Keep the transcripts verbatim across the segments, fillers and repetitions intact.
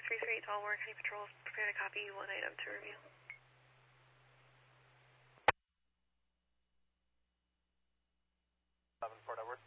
three three eight to all Warren County Patrols. Prepare to copy, one item to review. seven Fort Edward.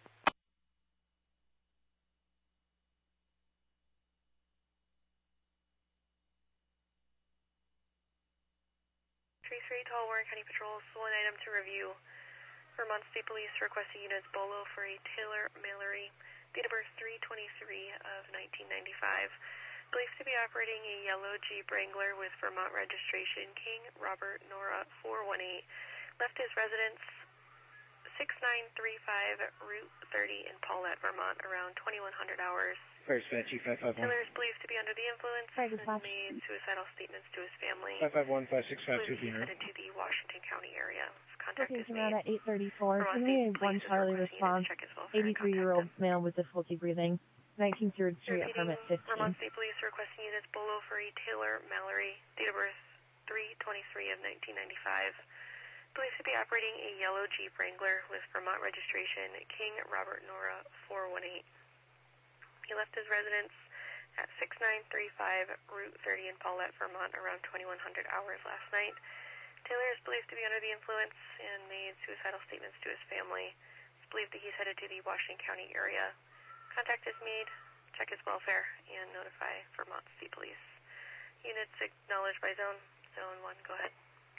three three eight to all Warren County Patrols. One item to review. Vermont State Police requesting units Bolo for a Taylor Mallory. Date of birth three twenty-three of nineteen ninety-five. Believed to be operating a yellow Jeep Wrangler with Vermont registration, King Robert Nora four one eight. Left his residence six nine three five Route thirty in Paulette, Vermont around twenty-one hundred hours. First Banshee five five one. Taylor is believed to be under the influence and made suicidal statements to his family. five five one five six five two He's headed to the Washington County area. Contact is Location made. out at eight thirty-four. Give me a one Charlie response. eighty-three-year-old male with difficulty breathing. nineteenth Street, apartment fifteen. Vermont State Police requesting units Bolo for a Taylor Mallory. Date of birth three twenty-three of nineteen ninety-five. Believed to be operating a yellow Jeep Wrangler with Vermont registration, King Robert Nora four one eight. He left his residence at six nine three five Route thirty in Paulette, Vermont around twenty-one hundred hours last night. Taylor is believed to be under the influence and made suicidal statements to his family. It's believed that he's headed to the Washington County area. Contact is made, check his welfare, and notify Vermont State Police. Units acknowledged by zone. Zone one, go ahead.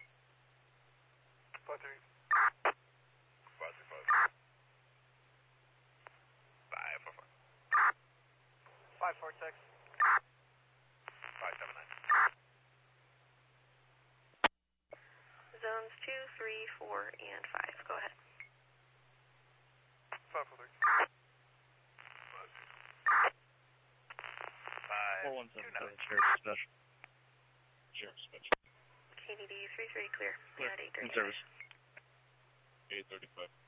five three. five three five. five four four. five four six. five seven nine. Zones two, three, four, and five. Go ahead. five four three. four one seven seven, Sheriff Special. Sheriff Special. K D D three three clear. Clear. At eight thirty. In service. eight thirty-five.